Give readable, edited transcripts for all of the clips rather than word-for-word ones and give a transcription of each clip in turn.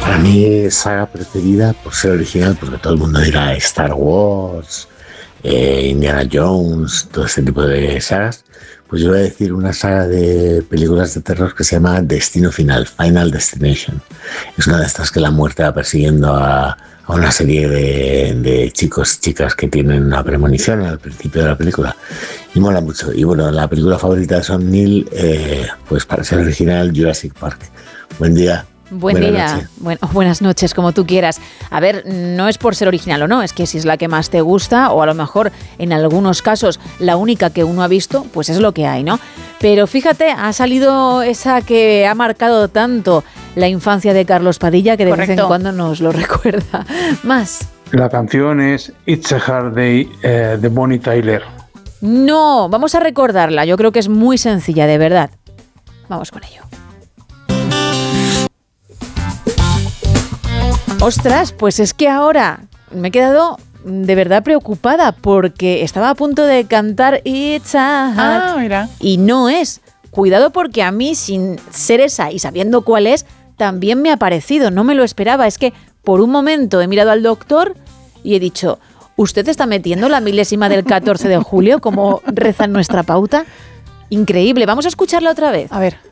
Para mí, saga preferida, por ser original, porque todo el mundo dirá Star Wars, Indiana Jones, todo este tipo de sagas. Pues yo voy a decir una saga de películas de terror que se llama Destino Final, Final Destination. Es una de estas que la muerte va persiguiendo a una serie de chicos, chicas que tienen una premonición al principio de la película. Y mola mucho. Y bueno, la película favorita de Sam Neill, pues para ser original, Jurassic Park. Buen día. Buen día, buenas noches, como tú quieras. A ver, no es por ser original o no, es que si es la que más te gusta, o a lo mejor en algunos casos la única que uno ha visto, pues es lo que hay, ¿no? Pero fíjate, ha salido esa que ha marcado tanto la infancia de Carlos Padilla, que de vez en cuando nos lo recuerda. Más. La canción es It's a Hard Day de Bonnie Tyler. No, vamos a recordarla, yo creo que es muy sencilla, de verdad. Vamos con ello. Ostras, pues es que ahora me he quedado de verdad preocupada porque estaba a punto de cantar It's a mira. Y no es. Cuidado porque a mí, sin ser esa y sabiendo cuál es, también me ha parecido. No me lo esperaba. Es que por un momento he mirado al doctor y he dicho, ¿usted está metiendo la milésima del 14 de julio como reza en nuestra pauta? Increíble. Vamos a escucharla otra vez. A ver.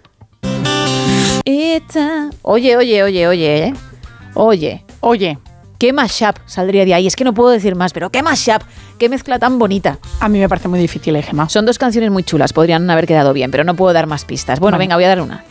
Oye, ¿eh? Oye, qué mashup saldría de ahí. Es que no puedo decir más, pero qué mashup, qué mezcla tan bonita. A mí me parece muy difícil, Gemma. Son dos canciones muy chulas, podrían haber quedado bien, pero no puedo dar más pistas. Bueno, venga, voy a dar una.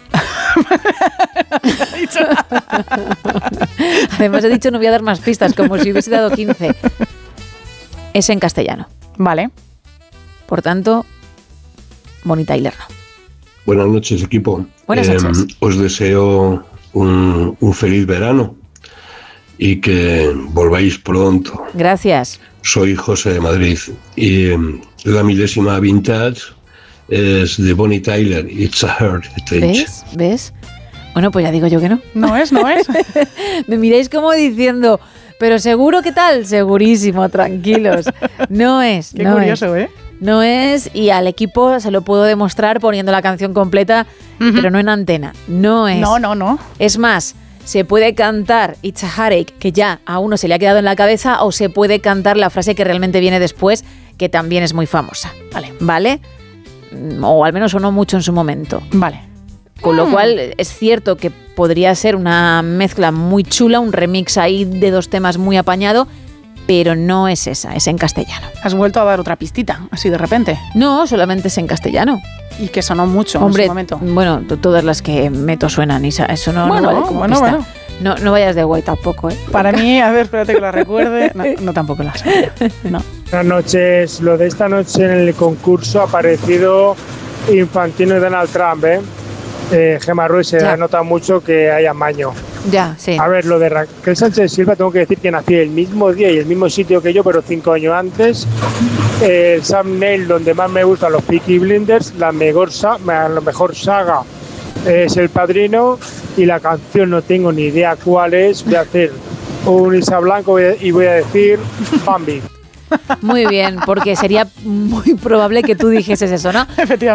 Además he dicho no voy a dar más pistas, como si hubiese dado 15. Es en castellano. Vale. Por tanto, Bonnie Tyler no. Buenas noches, equipo. Buenas noches. Os deseo un feliz verano y que volváis pronto. Gracias. Soy José de Madrid y la milésima vintage es de Bonnie Tyler, It's a Hard Stage. ¿Ves? Bueno, pues ya digo yo que no. No es. Me miráis como diciendo, pero seguro que tal, segurísimo, tranquilos. No es. Qué curioso, ¿eh? No es, y al equipo se lo puedo demostrar poniendo la canción completa, pero no en antena. No es. No. Es más, se puede cantar It's a Heartache, que ya a uno se le ha quedado en la cabeza, o se puede cantar la frase que realmente viene después, que también es muy famosa. ¿Vale? O al menos sonó mucho en su momento. Vale. Con lo cual es cierto que podría ser una mezcla muy chula, un remix ahí de dos temas muy apañado, pero no es esa, es en castellano. ¿Has vuelto a dar otra pistita, así de repente? No, solamente es en castellano. Y que sonó mucho en su momento. Bueno, todas las que meto suenan, Isa, eso no vale como pista. No vayas de guay tampoco, ¿eh? Para mí, a ver, espérate que la recuerde. No tampoco la sé. No. Buenas noches. Lo de esta noche en el concurso ha parecido Infantino y Donald Trump, ¿eh? Gemma Ruiz se nota mucho que hay amaño. Ya, sí. A ver, lo de Raquel Sánchez Silva, tengo que decir que nació el mismo día y el mismo sitio que yo, pero 5 años antes. El Sam Neill, donde más me gustan los Peaky Blinders, la mejor saga es El Padrino, y la canción no tengo ni idea cuál es. Voy a hacer un Isa Blanco y voy a decir Bambi. Muy bien, porque sería muy probable que tú dijeses eso, ¿no? Efectivamente.